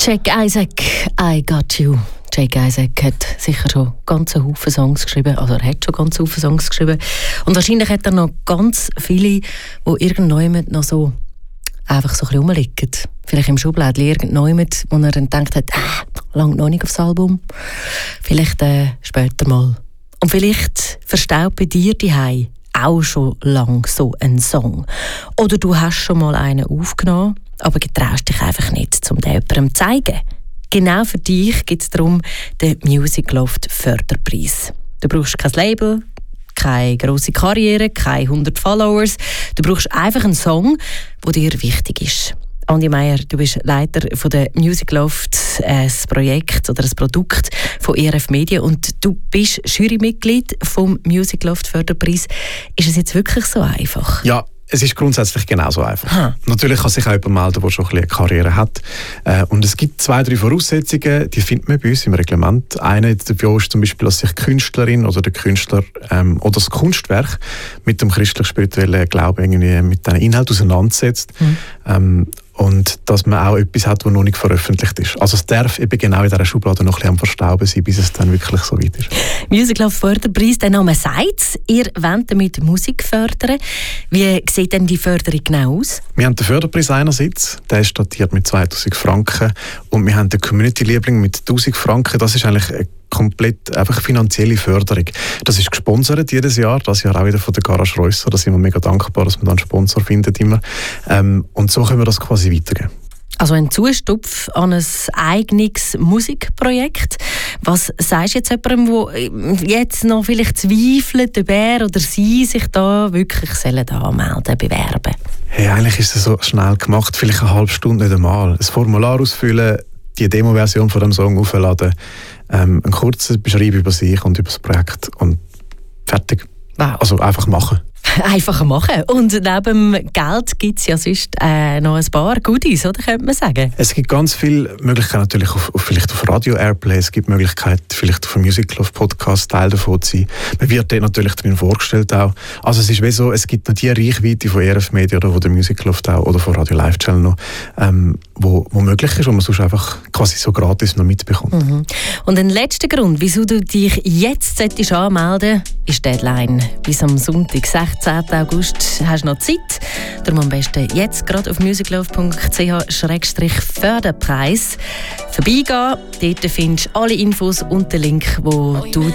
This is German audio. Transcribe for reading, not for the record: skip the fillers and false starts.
Jake Isaac, I Got You. Jake Isaac hat sicher schon ganze Haufen Songs geschrieben, also er hat schon ganze Haufen Songs geschrieben. Und wahrscheinlich hat er noch ganz viele, die irgendjemand noch so einfach so ein bisschen rumliegen. Vielleicht im Schubladen irgendjemand, wo er dann denkt hat, lange noch nicht aufs Album. Vielleicht später mal. Und vielleicht verstaut bei dir daheim auch schon lang so ein Song. Oder du hast schon mal einen aufgenommen, aber getraust dich einfach nicht, um den jemandem zu zeigen. Genau für dich gibt es darum den Music Loft Förderpreis. Du brauchst kein Label, keine grosse Karriere, keine 100 Followers. Du brauchst einfach einen Song, der dir wichtig ist. Andi Meier, du bist Leiter von der Music Loft, ein Projekt oder ein Produkt von ERF Media und du bist Jurymitglied vom Music Loft Förderpreis. Ist es jetzt wirklich so einfach? Ja. Es ist grundsätzlich genauso einfach. Natürlich kann sich auch jemand melden, der schon ein bisschen eine Karriere hat. Und es gibt 2-3 Voraussetzungen, die findet man bei uns im Reglement. Eine davon ist zum Beispiel, dass sich die Künstlerin oder der Künstler oder das Kunstwerk mit dem christlich-spirituellen Glauben irgendwie mit diesen Inhalt auseinandersetzt. Und dass man auch etwas hat, das noch nicht veröffentlicht ist. Also es darf eben genau in dieser Schublade noch ein bisschen am Verstauben sein, bis es dann wirklich so weit ist. Music Loft Förderpreis, der Name sagt es. Ihr wollt damit Musik fördern. Wie sieht denn die Förderung genau aus? Wir haben den Förderpreis einerseits, der ist datiert mit 2000 Franken. Und wir haben den Community-Liebling mit 1000 Franken. Das ist eigentlich eine komplett einfach finanzielle Förderung. Das ist gesponsert jedes Jahr, das Jahr auch wieder von der Garage Reusser. Da sind wir mega dankbar, dass man da einen Sponsor findet immer. Und so können wir das quasi weitergeben. Also ein Zustupf an ein eigenes Musikprojekt. Was sagst du jetzt jemandem, der jetzt noch vielleicht zweifelt, ob er oder sie sich da wirklich anmelden, bewerben? Hey, eigentlich ist es so schnell gemacht, vielleicht eine halbe Stunde nicht einmal. Ein Formular ausfüllen, die Demo-Version von dem Song aufladen, einen kurzen Beschreib über sich und über das Projekt und fertig. Wow. Also einfach machen. Einfach machen. Und neben Geld gibt es ja sonst noch ein paar Goodies, oder könnte man sagen? Es gibt ganz viele Möglichkeiten natürlich vielleicht auf Radio Airplay. Es gibt Möglichkeiten, vielleicht auf einem Music Love Podcast Teil davon zu sein. Man wird dort natürlich drin vorgestellt auch. Also es ist wie so, es gibt noch die Reichweite von ERF Media oder von der Music Love auch oder von Radio Live Channel noch, wo möglich ist, wo man sonst einfach quasi so gratis noch mitbekommt. Und ein letzter Grund, wieso du dich jetzt anmelden solltest, ist die Deadline. Bis am Sonntag, 16. August, hast du noch Zeit. Darum am besten jetzt gerade auf musiclove.ch/Förderpreis vorbeigehen. Dort findest du alle Infos und den Link, wo du